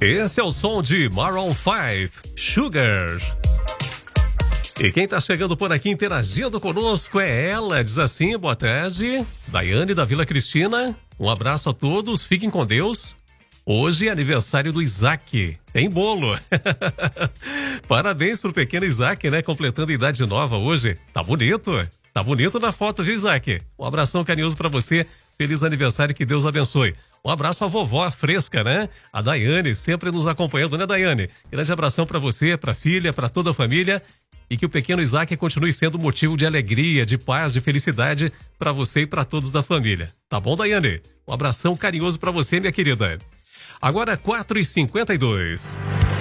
Esse é o som de Maroon 5, Sugar. E quem tá chegando por aqui interagindo conosco é ela, diz assim, boa tarde, Daiane da Vila Cristina, um abraço a todos, fiquem com Deus. Hoje é aniversário do Isaac, tem bolo. Parabéns pro pequeno Isaac, né, completando idade nova hoje, tá bonito na foto, viu, Isaac? Um abração carinhoso pra você, feliz aniversário, que Deus abençoe. Um abraço à vovó fresca, né? A Daiane, sempre nos acompanhando, né, Daiane? Grande abração pra você, pra filha, pra toda a família. E que o pequeno Isaac continue sendo motivo de alegria, de paz, de felicidade pra você e pra todos da família. Tá bom, Daiane? Um abração carinhoso pra você, minha querida. Agora 4h52.